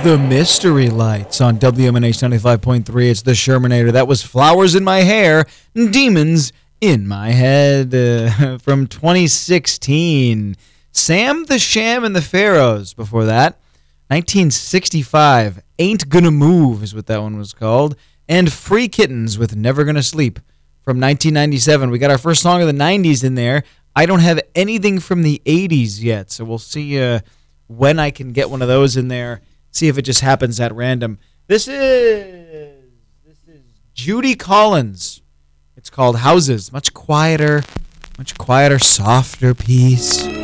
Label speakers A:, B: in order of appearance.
A: The Mystery Lights on WMNH 95.3. It's the Shermanator. That was Flowers in My Hair, Demons in My Head from 2016. Sam the Sham and the Pharaohs before that. 1965, Ain't Gonna Move is what that one was called. And Free Kittens with Never Gonna Sleep from 1997. We got our first song of the 90s in there. I don't have anything from the 80s yet, so we'll see when I can get one of those in there. See if it just happens at random. This is Judy Collins. It's called Houses. Much quieter, softer piece.